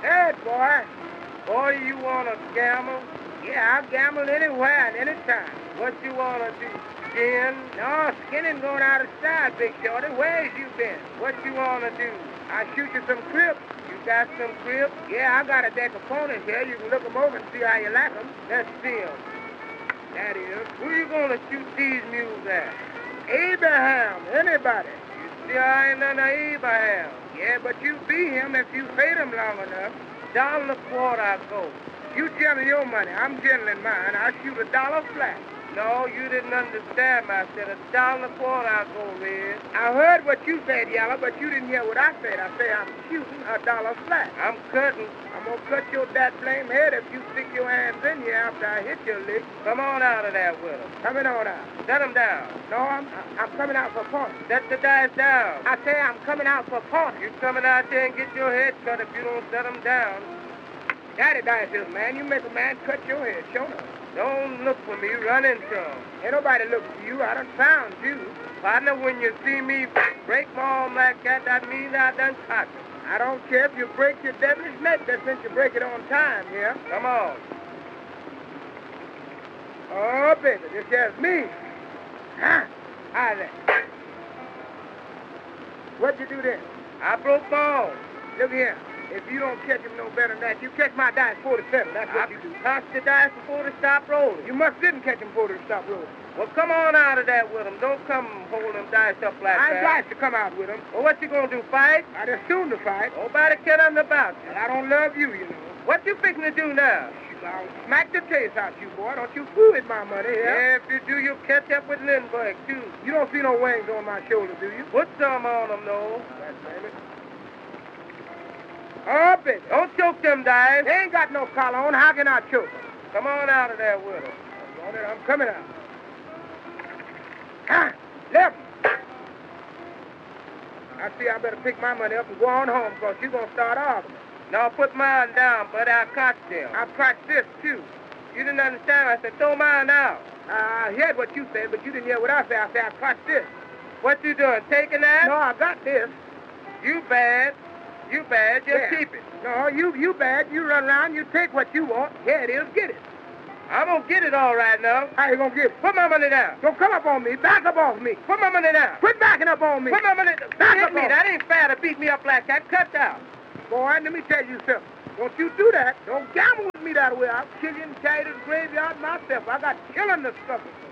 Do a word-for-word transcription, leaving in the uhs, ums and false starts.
Hey, boy. Boy, you want to gamble? Yeah, I'll gamble anywhere and anytime. What you want to do? Skin? No, skinning going out of style, Big Shorty. Where's you been? What you want to do? I'll shoot you some crips. You got some crips? Yeah, I got a deck of ponies here. You can look 'em over and see how you like 'em. Let's see 'em. That is. Who you going to shoot these mules at? Abraham. Anybody. You see, I ain't none of Abraham. Yeah, but you beat him if you paid him long enough. Dollar and a quarter I go. You gentle your money. I'm gentling mine. I shoot a dollar flat. No, you didn't understand me. I said a dollar and a quarter I go, Red. I heard what you said, Yellow, but you didn't hear what I said. I said I'm shooting a dollar flat. I'm cutting. I'm going to cut your that flame head if you stick your hands in here after I hit your lick. Come on out of there with him. Coming on out. Set him down. No, I'm I'm coming out for point. Set the dice down. I say I'm coming out for point. You coming out there and get your head cut if you don't set him down. Daddy dice is, man. You make a man cut your head. Show enough. Don't look for me. Run into him. Ain't nobody look for you. I done found you. Partner, when you see me break my arm like that, that means I done caught you. I don't care if you break your devilish neck, but since you break it on time here. Come on. Oh, baby, this here's me. Huh? How that? What'd you do then? I broke my arm. Look here. If you don't catch him no better than that, you catch my dice forty-seven. That's what I you do. Toss the dice before they stop rolling. You must didn't catch him before they stop rolling. Well, come on out of that with him. Don't come holding them dice up like I that. I ain't dice to come out with him. Well, what you gonna do, fight? I'd assume to fight. Nobody care nothing about you. And I don't love you, you know. What you fixing to do now? I'll smack the taste out you, boy. Don't you fool with my money, yeah? Yeah, if you do, you'll catch up with Lindbergh, too. You don't see no wings on my shoulder, do you? Put some on them, though. That's it. Oh, baby. Don't choke them dimes. They ain't got no collar on. How can I choke them? Come on out of there with them. I'm, I'm coming out. Ah, left. I see I better pick my money up and go on home because you're going to start arguing. No, put mine down, but I'll catch them. I'll catch this, too. You didn't understand. I said, throw mine out. I heard what you said, but you didn't hear what I said. I said, I'll catch this. What you doing, taking that? No, I got this. You bad. You bad. Just yeah. Keep it. No, you you bad. You run around. You take what you want. Here it is. Get it. I'm going to get it all right now. How you going to get it? Put my money down. Don't come up on me. Back up off me. Put my money down. Quit backing up on me. Put my money down. Back up me. That ain't fair to beat me up like that. Cut down. Boy, let me tell you something. Don't you do that. Don't gamble with me that way. I'll kill you and carry you to the graveyard myself. I got killing the sucker.